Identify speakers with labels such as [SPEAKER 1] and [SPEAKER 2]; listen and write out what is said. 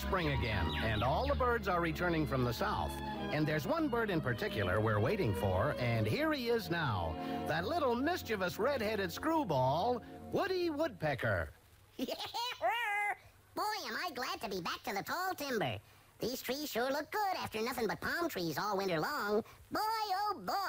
[SPEAKER 1] spring again, and all the birds are returning from the south. And there's one bird in particular we're waiting for, and here he is now. That little mischievous red-headed screwball, Woody Woodpecker.
[SPEAKER 2] Boy, am I glad to be back to the tall timber. These trees sure look good after nothing but palm trees all winter long. Boy, oh boy.